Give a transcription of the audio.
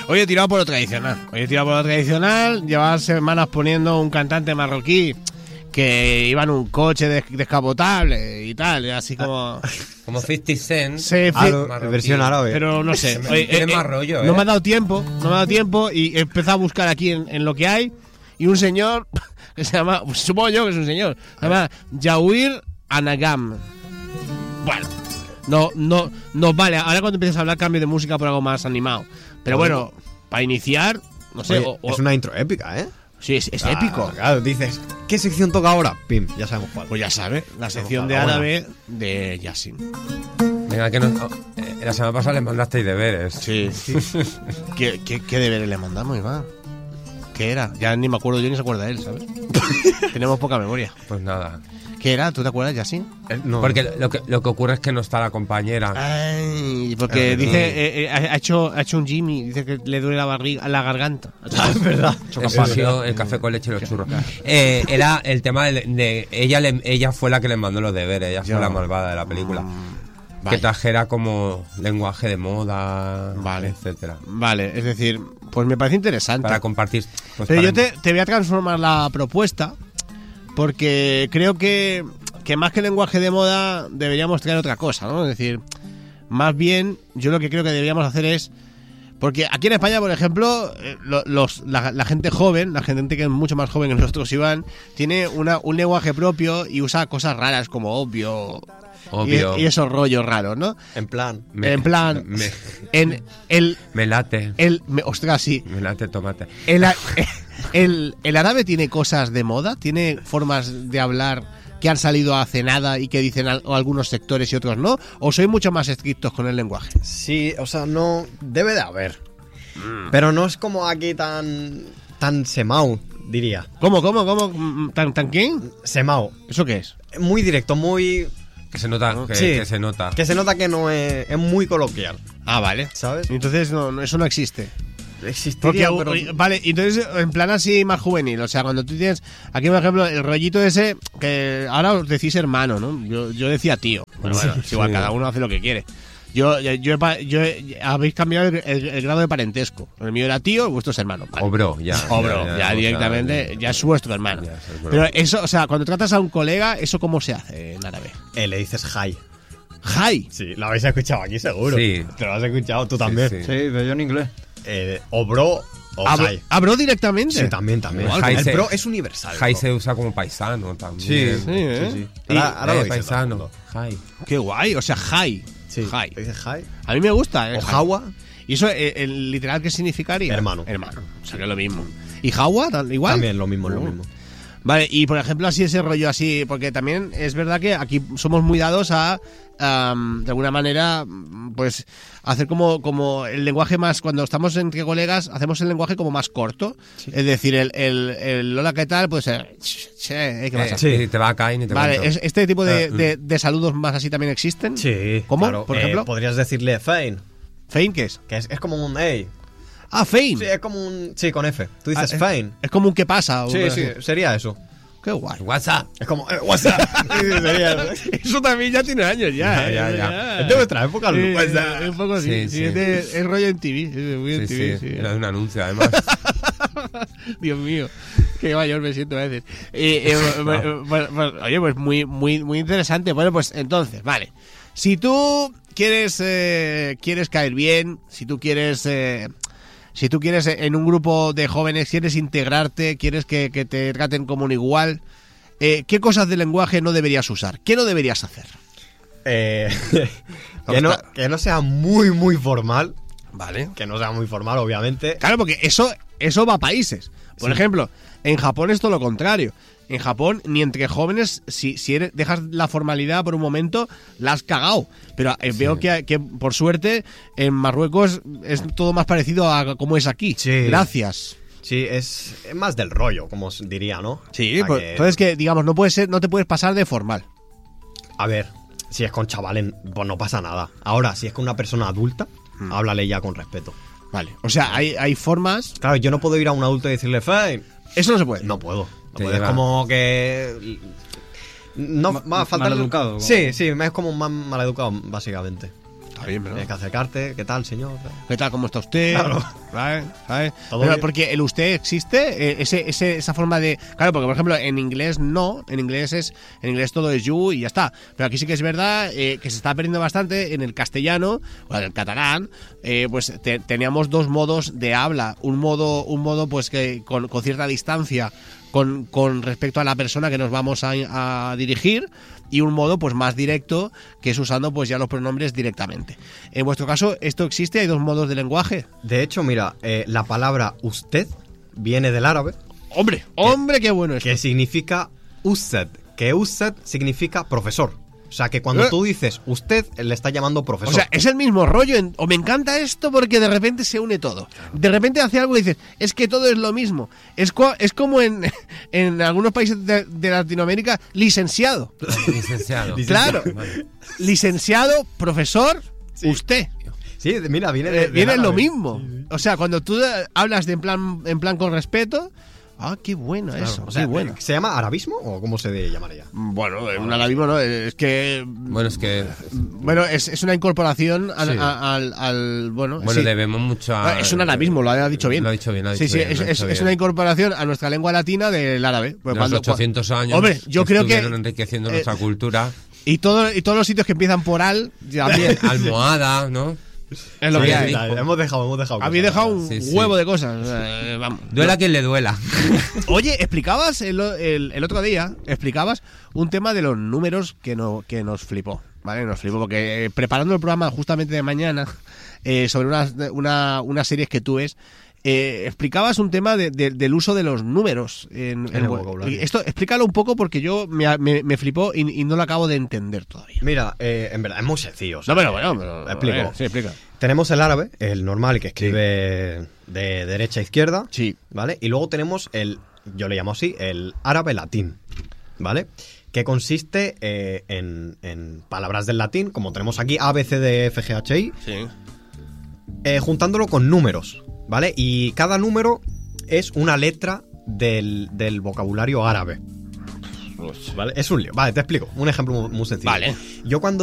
Hoy he tirado por lo tradicional. Llevaba semanas poniendo un cantante marroquí que iba en un coche descapotable y tal, así como... Como 50 Cent. Sí, versión árabe. pero no sé. Tiene más rollo, No me ha dado tiempo y he empezado a buscar aquí en lo que hay. Y un señor que se llama, supongo yo que es un señor, se llama Jawir Anagam. Bueno, no vale. Ahora cuando empieces a hablar cambio de música por algo más animado. Pero bueno, para iniciar, no sé. Oye, es una intro épica, ¿eh? Sí, es épico. Claro, dices, ¿qué sección toca ahora? Pim, ya sabemos cuál. Pues ya sabes, la sección de árabe de Yasin. Venga, que la semana pasada les mandasteis deberes. Sí. ¿Qué deberes le mandamos, Iván? ¿Qué era? Ya ni me acuerdo yo ni se acuerda él, ¿sabes? Tenemos poca memoria. Pues nada. ¿Qué era? ¿Tú te acuerdas, Yasin? No. Porque lo que ocurre es que no está la compañera. Ay, porque dice, ha hecho un Jimmy, dice que le duele la garganta. Es verdad. El café con leche y los churros. Era el tema de ella fue la que les mandó los deberes, ella fue la malvada de la película. Vale. Que trajera como lenguaje de moda, Vale. etcétera. Vale, es decir, pues me parece interesante. Para compartir. Pues Pero para- yo te voy a transformar la propuesta, porque creo que más que lenguaje de moda deberíamos traer otra cosa, ¿no? Es decir, más bien yo lo que creo que deberíamos hacer es... Porque aquí en España, por ejemplo, la gente joven, la gente que es mucho más joven que nosotros, Iván, tiene un lenguaje propio y usa cosas raras como obvio. Y esos rollos raros, ¿no? En plan. Me late. Ostras, sí. Me late tomate. El árabe tiene cosas de moda, tiene formas de hablar que han salido hace nada y que dicen algunos sectores y otros no, o soy mucho más estrictos con el lenguaje. Sí, o sea, no... Debe de haber. Pero no es como aquí tan semao, diría. ¿Cómo? ¿Tan quién? Semao. ¿Eso qué es? Muy directo, muy... Que se nota, Sí. que se nota. Que se nota que no es muy coloquial, Ah, vale. ¿sabes? Entonces eso no existe. Porque, Existiría, pero... vale, entonces en plan así más juvenil, o sea, cuando tú tienes aquí por ejemplo el rollito ese que ahora os decís hermano, ¿no? Yo decía tío, pero bueno, es igual, cada uno hace lo que quiere. Habéis cambiado el grado de parentesco. El mío era tío, el vuestro es hermano. Vale. O bro, ya. O bro, ya directamente, ya es vuestro hermano. Ya es el bro. Pero eso, o sea, cuando tratas a un colega, ¿eso cómo se hace en árabe? Le dices hi. Hi. Sí, lo habéis escuchado aquí seguro. Sí. Te lo has escuchado tú también. Sí. Sí, pero yo en inglés. O bro o hi. ¿Abro directamente? Sí, también. Hi El se- bro es universal. Jai se usa como paisano también. Sí, ¿eh? Ahora lo dice paisano. todo Jai. Qué guay, o sea, hi. Sí. Hi. Le dices hi. A mí me gusta, O hi. Jawa. ¿Y eso, el literal, qué significaría? Hermano. O sea, que es lo mismo. ¿Y Jawa? ¿Igual? También lo mismo, es lo mismo. Vale, y por ejemplo, así ese rollo así, porque también es verdad que aquí somos muy dados a, de alguna manera, pues, hacer como el lenguaje más, cuando estamos entre colegas, hacemos el lenguaje como más corto. Sí. Es decir, el hola, ¿qué tal? Puede ser, ¿qué pasa? Sí, te va a caer ni te Vale, cuento. ¿este tipo de saludos más así también existen? Sí. ¿Cómo? Claro. Por ejemplo. Podrías decirle fein. ¿Fein qué es? Que es como un hey. Ah, fein. Sí, es como un... Sí, con F. Tú dices Ah, fein. Es como un ¿qué pasa? Sí, sería eso. Qué guay. WhatsApp. Es como, WhatsApp. Sí, sería eso. Eso también ya tiene años ya. Ya. Es de vuestra época, WhatsApp. Un poco sí. Sí. Es rollo en TV. Es muy en TV, sí. Era de un anuncio, además. Dios mío, qué mayor me siento a veces. Oye, pues muy interesante. Bueno, pues entonces, vale. Si tú quieres caer bien, si tú quieres en un grupo de jóvenes, quieres integrarte, quieres que te traten como un igual, ¿qué cosas de lenguaje no deberías usar? ¿Qué no deberías hacer? Que no sea muy formal. Vale. Que no sea muy formal, obviamente. Claro, porque eso va a países. Por ejemplo, en Japón es todo lo contrario. En Japón, ni entre jóvenes, si dejas la formalidad por un momento, la has cagado. Pero veo que, por suerte, en Marruecos es todo más parecido a como es aquí. Sí. Gracias. Sí, es más del rollo, como se diría, ¿no? Sí, pues, entonces que, digamos, no te puedes pasar de formal. A ver, si es con chavales, pues no pasa nada. Ahora, si es con una persona adulta, háblale ya con respeto. Vale, o sea, hay formas... Claro, yo no puedo ir a un adulto y decirle fine. Eso no se puede. No puedo. Te Es lleva. como que... No, va a faltar... maleducado, Sí, es como más maleducado, básicamente. Está bien, ¿no? Tienes que acercarte. ¿Qué tal, señor? ¿Qué tal? ¿Cómo está usted? Claro. ¿Sabes? Todo Pero bien. porque el usted existe, esa forma de... Claro, porque por ejemplo en inglés no, en inglés todo es you y ya está. Pero aquí sí que es verdad que se está perdiendo bastante en el castellano o en el catalán, pues teníamos dos modos de habla. Un modo pues que con cierta distancia con respecto a la persona que nos vamos a dirigir, y un modo pues más directo, que es usando pues ya los pronombres directamente. En vuestro caso, ¿esto existe? ¿Hay dos modos de lenguaje? De hecho, mira, la palabra usted viene del árabe, ¡Hombre, qué bueno esto! que significa usted, que usted significa profesor. O sea, que cuando tú dices usted, le está llamando O profesor. sea, es el mismo rollo. O me encanta esto porque de repente se une todo. De repente hace algo y dices, es que todo es lo mismo. Es como en algunos países de Latinoamérica, licenciado. Licenciado. Claro. Vale. Licenciado, profesor, usted. Sí, mira, viene del Viene lo árabe. mismo. O sea, cuando tú hablas de en plan con respeto, qué bueno Claro, eso, o sea, qué bueno. ¿se llama arabismo o cómo se llamaría? Bueno, un arabismo no, es que... Bueno, es que... Bueno, es una incorporación Sí. al bueno, Bueno, sí. debemos mucho a... Es un arabismo, lo ha dicho bien. Lo ha dicho bien, lo ha Sí, dicho sí, bien, lo ha es dicho bien. una incorporación a nuestra lengua latina del árabe. Pues De los 800 años Hombre, yo creo que... estuvieron enriqueciendo nuestra cultura. Y todos los sitios que empiezan por al, también. Almohada, ¿no? Es lo Sí, que hay. sí. Hemos dejado Habéis cosas. dejado un Sí, sí. huevo de cosas. Vamos. Duela a quien le duela. Oye, explicabas el otro día, explicabas un tema de los números que nos flipó, ¿vale? Nos flipó porque preparando el programa justamente de mañana sobre unas series que tú ves, explicabas un tema del uso de los números en el vocabulario. Esto, explícalo un poco porque yo me flipó y no lo acabo de entender todavía. Mira, en verdad es muy sencillo. o sea, No, pero explico. sí, explica. Tenemos el árabe, el normal, que escribe de derecha a izquierda. Sí. ¿Vale? Y luego tenemos yo le llamo así, el árabe latín. ¿Vale? Que consiste en palabras del latín, como tenemos aquí A, B, C, D, F, G, H, I, juntándolo con números. ¿Vale? Y cada número es una letra del vocabulario árabe. ¿Vale? Es un lío. Vale, te explico. Un ejemplo muy sencillo. Vale. Yo cuando